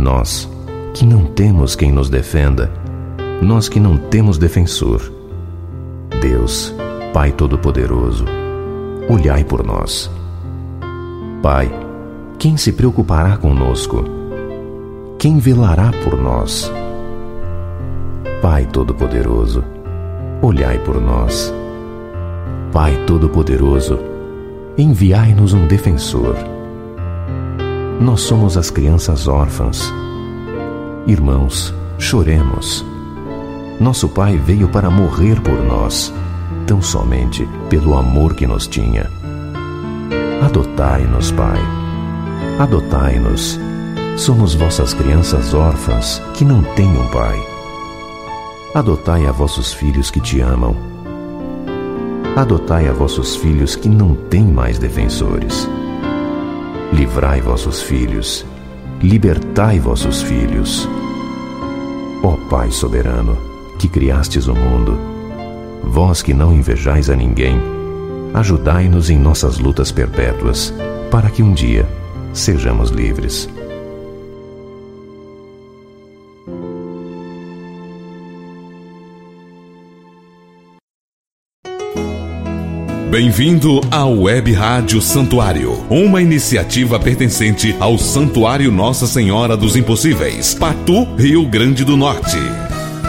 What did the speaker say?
Nós, que não temos quem nos defenda, nós que não temos defensor. Deus, Pai Todo-Poderoso, olhai por nós. Pai, quem se preocupará conosco? Quem velará por nós? Pai Todo-Poderoso, olhai por nós. Pai Todo-Poderoso, enviai-nos um defensor. Nós somos as crianças órfãs. Irmãos, choremos. Nosso Pai veio para morrer por nós, tão somente pelo amor que nos tinha. Adotai-nos, Pai. Adotai-nos. Somos vossas crianças órfãs que não têm um pai. Adotai a vossos filhos que te amam. Adotai a vossos filhos que não têm mais defensores. Livrai vossos filhos. Libertai vossos filhos. Ó Pai soberano, que criastes o mundo, vós que não invejais a ninguém, ajudai-nos em nossas lutas perpétuas, para que um dia sejamos livres. Bem-vindo ao Web Rádio Santuário, uma iniciativa pertencente ao Santuário Nossa Senhora dos Impossíveis, Patu, Rio Grande do Norte.